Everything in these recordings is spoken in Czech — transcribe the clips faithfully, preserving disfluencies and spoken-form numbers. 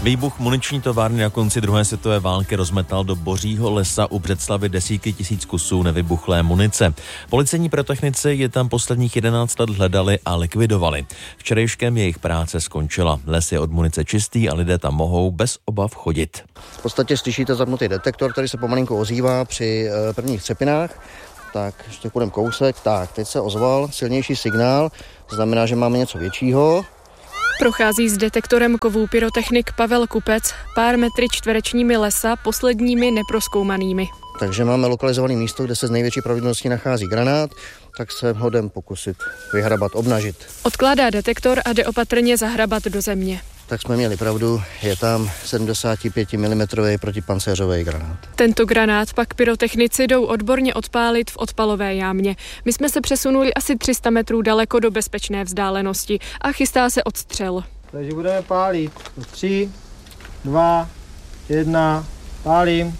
Výbuch muniční továrny na konci druhé světové války rozmetal do Božího lesa u Břeclavi desítky tisíc kusů nevybuchlé munice. Policejní pyrotechnici je tam posledních jedenáct let hledali a likvidovali. Včerejškem jejich práce skončila. Les je od munice čistý a lidé tam mohou bez obav chodit. V podstatě slyšíte zapnutý detektor, který se pomalinku ozývá při e, prvních třepinách. Tak, ještě půjdeme kousek. Tak, teď se ozval silnější signál, to znamená, že máme něco většího. Prochází s detektorem kovů pyrotechnik Pavel Kupec pár metry čtverečními lesa, posledními neprozkoumanými. Takže máme lokalizované místo, kde se z největší pravděpodobností nachází granát, tak se ho jdem pokusit vyhrabat, obnažit. Odkládá detektor a jde opatrně zahrabat do země. Tak jsme měli pravdu, je tam sedmdesát pět milimetrů protipancéřový granát. Tento granát pak pyrotechnici jdou odborně odpálit v odpalové jámě. My jsme se přesunuli asi tři sta metrů daleko do bezpečné vzdálenosti a chystá se odstřel. Takže budeme pálit. Tři, dva, jedna, pálím.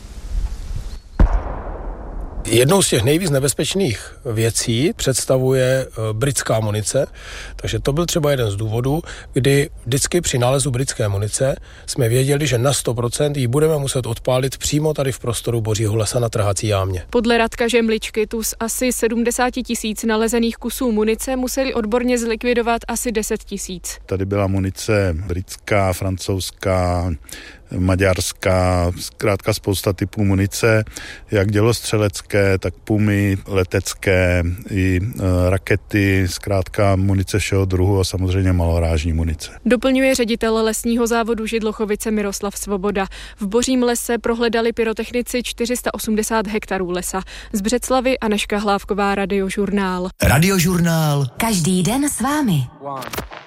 Jednou z těch nejvíc nebezpečných věcí představuje britská munice, takže to byl třeba jeden z důvodů, kdy vždycky při nálezu britské munice jsme věděli, že na sto procent ji budeme muset odpálit přímo tady v prostoru Božího lesa na trhací jámě. Podle Radka Žemličky tu z asi sedmdesát tisíc nalezených kusů munice museli odborně zlikvidovat asi deset tisíc. Tady byla munice britská, francouzská, maďarská, zkrátka spousta typů munice, jak dělostřelecké, tak pumy, letecké, i e, rakety, zkrátka munice všeho druhu a samozřejmě malorážní munice. Doplňuje ředitel lesního závodu Židlochovice Miroslav Svoboda. V Božím lese prohledali pyrotechnici čtyři sta osmdesát hektarů lesa. Z Břeclavy Anežka Hlávková, Radiožurnál. Radiožurnál. Každý den s vámi.